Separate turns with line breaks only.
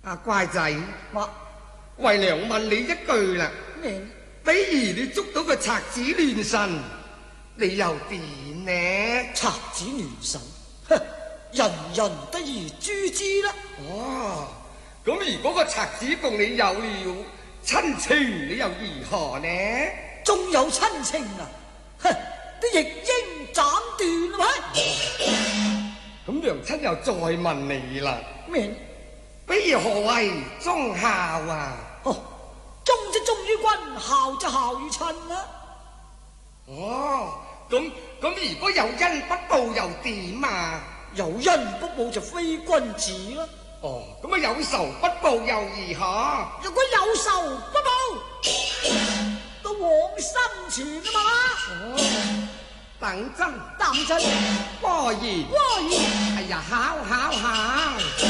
乖仔，
乜？
為娘問你一句啦。
咩？
比如你捉到個賊子亂神，你又點呢？
賊子亂神，哼，人人得而誅之啦。
哦，咁如果個賊子共你有了親情，你又如何呢？
仲有親情啊？哼，都亦應斬斷啦。
咁娘親又再問你啦。
咩？
比如何謂忠孝啊？
哦，忠就忠於君，孝就孝於親啦。
哦，咁如果有恩不報又點啊？
有恩不報就非君子啦。
哦，咁啊有仇不報又如何？
如果有仇不報，都往生前啊嘛。
哦，等真
等真，
果然。
果然。
哎呀，考。